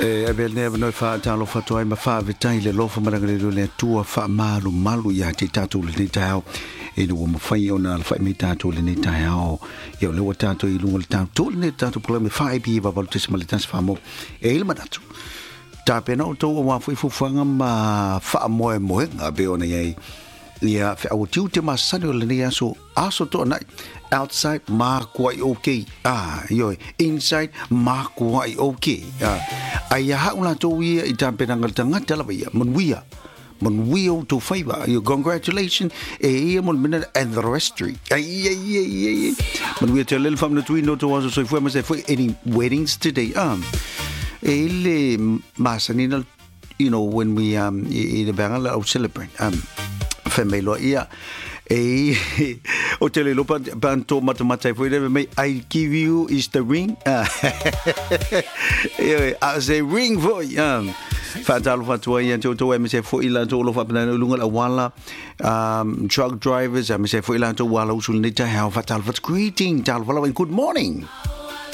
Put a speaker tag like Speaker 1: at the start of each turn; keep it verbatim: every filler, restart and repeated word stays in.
Speaker 1: E abel ne no fa talo fa toi ma fa vitai le lo fa maranga le le tua fa malu malu ya te tatu le tao e no mo fa yo na fa mi tatu le tao yo le tatu i lungo le tatu le tatu problema fa bi va voltes ma le tas fa mo e il manatu ta pena to wa fu fu fanga ma fa mo mo nga be ona ye ia fa o tiu te ma sa le ne aso aso to na outside ma kwai okay ah yo inside ma kwai okay ah ai ha una to wi i tampe na ngal tanga tala ba mon wi mon wi o to favor you congratulations e mon minute and the restry ai ai ai mon wi tell fam na twin no to was so foi mas foi any weddings today um ele masanina you know when we um in the bangal of celebrate um family ia e o tele lo panto matamata foi deve me I give you is the ring as a ring for um fatalo fatwa ia to to me se foi la to lo fa na lunga wala um truck drivers me se foi la to wala usul ni ta ha fatalo fat greeting tal wala good morning